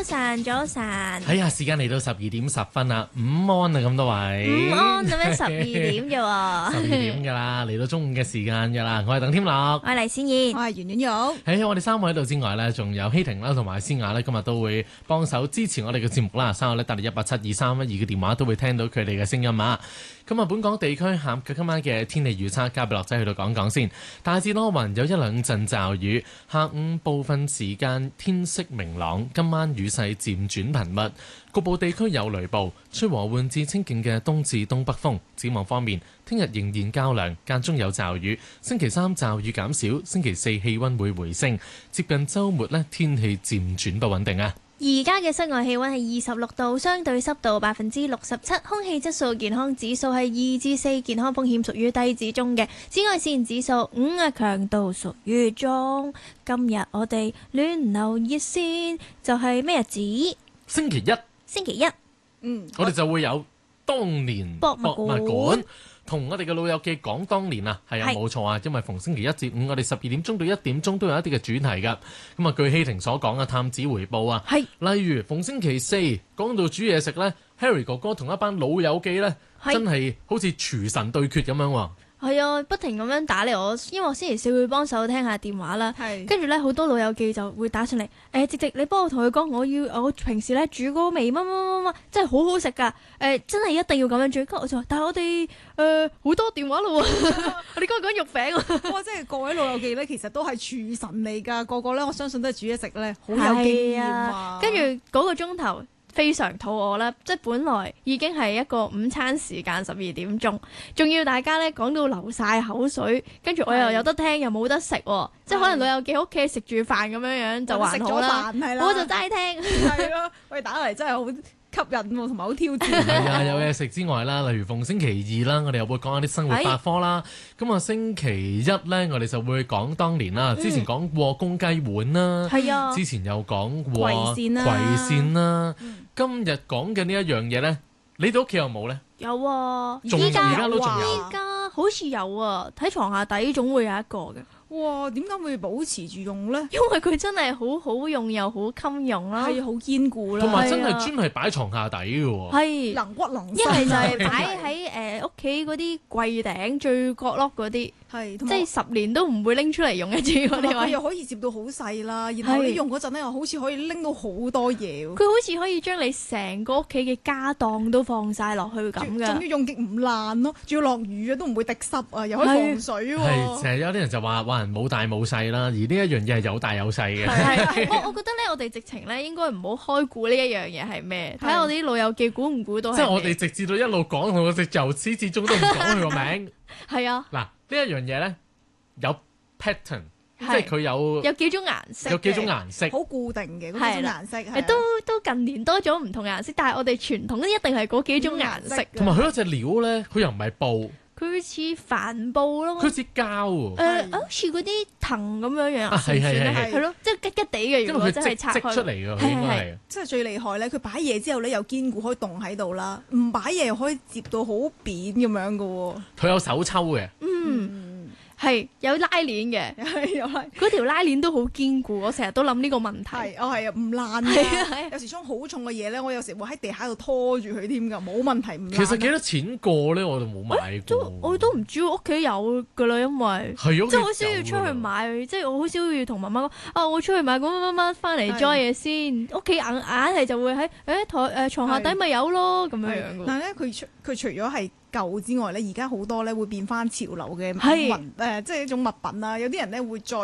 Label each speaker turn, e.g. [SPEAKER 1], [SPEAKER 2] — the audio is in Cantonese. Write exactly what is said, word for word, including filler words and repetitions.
[SPEAKER 1] 晨，早晨。
[SPEAKER 2] 係啊，時間嚟到十二點十分啦，午安啊咁多位。
[SPEAKER 1] 午安咁樣十二點啫喎。
[SPEAKER 2] 十二點㗎啦，嚟到中午嘅時間㗎啦。我係鄧添樂，
[SPEAKER 1] 我係黎先燕，
[SPEAKER 3] 我係圓圓玉。
[SPEAKER 2] 喺我哋三位喺度之外呢，仲有希婷啦，同埋思雅呢，今日都會幫手支持我哋嘅節目啦。三位呢，打嚟一八七二三一二嘅電話都會聽到佢哋嘅聲音啊。咁啊，本港地區下嘅今晚嘅天氣預測，交俾樂仔去到講講先。大致多雲，有一兩陣驟雨。下午部分時間天色明朗，今晚雨勢漸轉頻密，局部地區有雷暴，吹和緩至清勁嘅東至東北風。展望方面，聽日仍然較涼，間中有驟雨。星期三驟雨減少，星期四氣溫會回升。接近週末呢，天氣漸轉不穩定啊！
[SPEAKER 1] 而家嘅室外氣溫係二十六度，相對濕度百分之六十七，空氣質素健康指數係二至四，健康風險屬於低至中嘅。紫外線指數五啊，強度屬於中。今日我哋暖流熱線就係咩日子？
[SPEAKER 2] 星期一，
[SPEAKER 1] 星期一，
[SPEAKER 3] 嗯，
[SPEAKER 2] 我哋就會有當年
[SPEAKER 1] 博物館。
[SPEAKER 2] 同我哋嘅老友記講當年啊，係啊冇錯啊，因為逢星期一至五，我哋十二點鐘到一點鐘都有一啲嘅主題㗎。咁啊，據希婷所講啊，探子回報啊，
[SPEAKER 1] 係
[SPEAKER 2] 例如逢星期四講到煮嘢食呢 Harry 哥哥同一班老友記呢，真係好似廚神對決咁樣喎。
[SPEAKER 1] 係啊，不停咁樣打嚟我，因為我星期四會幫手聽下電話啦。
[SPEAKER 3] 係
[SPEAKER 1] 跟住咧，好多老友記就會打上嚟。誒、欸，直直你幫我同佢講，我要我平時咧煮嗰個味乜乜乜乜，真係好好食㗎。誒、欸，真係一定要咁樣煮。跟住我就話，但係我哋誒好多電話咯喎，我哋剛講肉餅喎。
[SPEAKER 3] 哇！即係各位老友記咧，其實都係廚神嚟㗎，個個咧我相信都係煮嘢食咧，好有經驗啊。
[SPEAKER 1] 跟住嗰個鐘頭非常肚餓啦，即係本來已經係一個午餐時間十二點鐘，仲要大家咧講到流晒口水，跟住我又有得聽又冇得食喎，即係可能老友記屋企食住飯咁樣樣就還好啦，我就齋聽。
[SPEAKER 3] 係咯，喂，打嚟真係好吸引喎，同埋好挑戰。
[SPEAKER 2] 係啊，有嘢食之外啦，例如逢星期二啦，我哋又會講一啲生活百科啦。咁啊，星期一咧，我哋就會講當年啦。之前講過公雞碗啦，
[SPEAKER 1] 係啊，
[SPEAKER 2] 之前又講過
[SPEAKER 3] 葵扇啦，
[SPEAKER 2] 葵扇啦。今日講嘅呢一樣嘢咧，你哋屋企有冇咧？
[SPEAKER 1] 有啊，
[SPEAKER 2] 依家而家都仲有，
[SPEAKER 1] 依家好似有啊，喺床下底總會有一個嘅。
[SPEAKER 3] 哇！點解會保持住用咧？
[SPEAKER 1] 因為佢真係好好用又好襟用啦，
[SPEAKER 3] 係好堅固啦，
[SPEAKER 2] 同埋真係專係擺床下底嘅喎。
[SPEAKER 1] 係
[SPEAKER 3] 能骨能
[SPEAKER 1] 一係就係擺喺誒屋企嗰啲櫃頂最角落嗰啲，
[SPEAKER 3] 係
[SPEAKER 1] 即係十年都唔會拎出嚟用一次嗰啲位。
[SPEAKER 3] 佢又可以接到好細啦，然後你用嗰陣咧又好似可以拎到好多嘢。
[SPEAKER 1] 佢好似可以將你成個屋企嘅家當都放晒落去咁㗎。
[SPEAKER 3] 仲要用極唔爛咯，仲要落雨啊都唔會滴濕啊，又可以防水喎。
[SPEAKER 2] 係成日有啲人就話話人冇大冇細啦，而呢一樣嘢係有大有細嘅。
[SPEAKER 1] 係我我覺得咧，我哋直情咧應該唔好開估呢一樣嘢係咩，睇下我哋啲老友記估唔估到係咩。
[SPEAKER 2] 即係我哋直至到一路講，我哋由始至終都唔講佢個名。
[SPEAKER 1] 係啊，
[SPEAKER 2] 嗱呢一樣嘢咧有 pattern，即係佢有
[SPEAKER 1] 有幾種顏色，
[SPEAKER 2] 有幾種顏色，
[SPEAKER 3] 好固定嘅嗰幾種顏色。
[SPEAKER 1] 誒都都近年多咗唔同顏色，但係我哋傳統一定係嗰幾種顏色。
[SPEAKER 2] 同埋佢嗰隻料咧，佢又唔係布。
[SPEAKER 1] 佢似帆布咯，
[SPEAKER 2] 佢似膠喎。
[SPEAKER 1] 誒，好似嗰啲藤咁樣樣，
[SPEAKER 2] 啊係係係
[SPEAKER 1] 係咯，即係吉吉地嘅。如果真係拆開
[SPEAKER 2] 出嚟嘅，佢應該係。
[SPEAKER 3] 即係最厲害咧！佢擺嘢之後咧，又堅固，可以凍喺度啦；唔擺嘢又可以接到好扁咁樣嘅喎。
[SPEAKER 2] 佢有手抽嘅。
[SPEAKER 1] 嗯。係有拉鏈嘅，
[SPEAKER 3] 有拉
[SPEAKER 1] 嗰條拉鏈都好堅固，我成日都諗呢個問題。
[SPEAKER 3] 係，哦係啊，唔爛嘅。有時裝好重嘅嘢咧，我有時會喺地下度拖住佢添㗎，冇問題唔爛。
[SPEAKER 2] 其實幾多錢個咧？我就冇買過。
[SPEAKER 1] 我都唔知屋企有㗎啦，因為
[SPEAKER 2] 即
[SPEAKER 1] 係好少要出去買，即係我好少要同媽媽講啊，我出去買咁乜乜乜翻嚟裝嘢先。屋企硬硬係就會喺誒台誒牀下底咪有咯咁樣樣。
[SPEAKER 3] 但係咧，佢除佢除咗係舊之外咧，而家好多咧會變翻潮流嘅文誒，即係一種物品啊。有啲人咧會再